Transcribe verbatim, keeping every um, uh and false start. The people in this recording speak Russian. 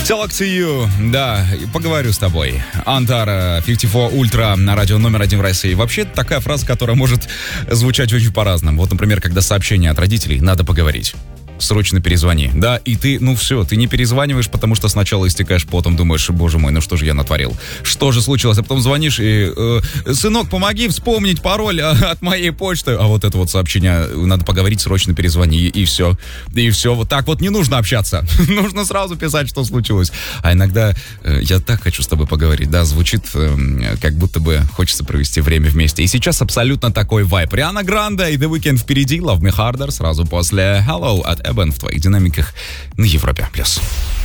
Talk to you. Да, поговорю с тобой. Антара пятьдесят четыре Ультра на радио номер один в России. Вообще, такая фраза, которая может звучать очень по-разному. Вот, например, когда сообщение от родителей «надо поговорить». Срочно перезвони. Да, и ты, ну все, ты не перезваниваешь, потому что сначала истекаешь потом, думаешь, боже мой, ну что же я натворил? Что же случилось? А потом звонишь и, э, сынок, помоги вспомнить пароль от моей почты. А вот это вот сообщение, надо поговорить, срочно перезвони, и, и все. И все, вот так вот не нужно общаться. Нужно сразу писать, что случилось. А иногда э, я так хочу с тобой поговорить, да, звучит, э, как будто бы хочется провести время вместе. И сейчас абсолютно такой вайб. Риана Гранде и The Weeknd впереди, Love Me Harder, сразу после Hello от Эбен в твоих динамиках на Европе+. Плюс.